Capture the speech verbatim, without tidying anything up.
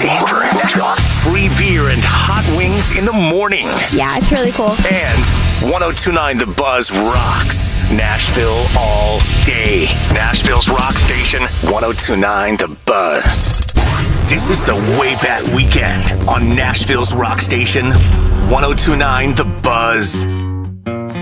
Easy. Free beer and hot wings in the morning. Yeah, it's really cool. And one oh two point nine The Buzz rocks Nashville all day. Nashville's rock station, one oh two point nine The Buzz. This is the Way Back Weekend on Nashville's rock station, one oh two point nine The Buzz.